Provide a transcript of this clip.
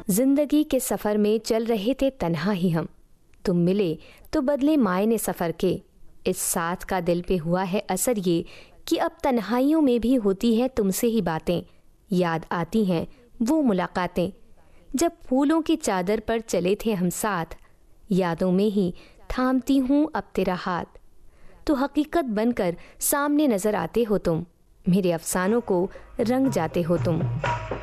जिंदगी के सफ़र में चल रहे थे तन्हा ही हम, तुम मिले तो बदले मायने सफ़र के। इस साथ का दिल पे हुआ है असर ये कि अब तन्हाइयों में भी होती हैं तुमसे ही बातें, याद आती हैं वो मुलाकातें जब फूलों की चादर पर चले थे हम साथ। यादों में ही थामती हूँ अब तेरा हाथ, तो हकीकत बनकर सामने नज़र आते हो तुम, मेरे अफसानों को रंग जाते हो तुम।